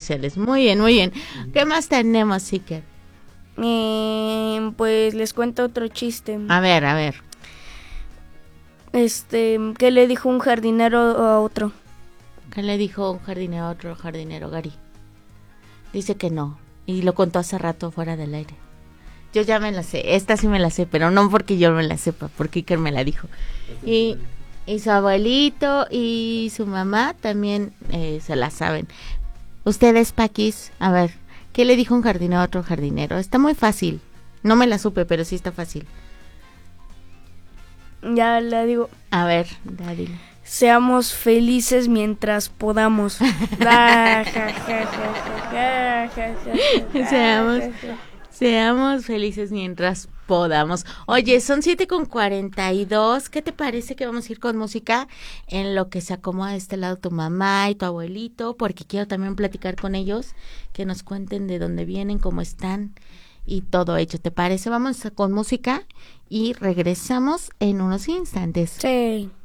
sociales. Muy bien, muy bien. ¿Qué más tenemos, Iker? Pues les cuento otro chiste. A ver. ¿Qué le dijo un jardinero a otro? ¿Qué le dijo un jardinero a otro jardinero, Gary? Dice que no. Y lo contó hace rato fuera del aire. Yo ya me la sé. Esta sí me la sé, pero no porque yo me la sepa, porque Iker me la dijo. Y su abuelito y su mamá también se la saben. Ustedes, Paquis, a ver, ¿qué le dijo un jardinero a otro jardinero? Está muy fácil. No me la supe, pero sí está fácil. Ya la digo. A ver, dile. Seamos felices mientras podamos. Seamos felices mientras podamos. Oye, son 7:42. ¿Qué te parece que vamos a ir con música en lo que se acomoda de este lado tu mamá y tu abuelito? Porque quiero también platicar con ellos, que nos cuenten de dónde vienen, cómo están y todo hecho. ¿Te parece? Vamos con música y regresamos en unos instantes. Sí.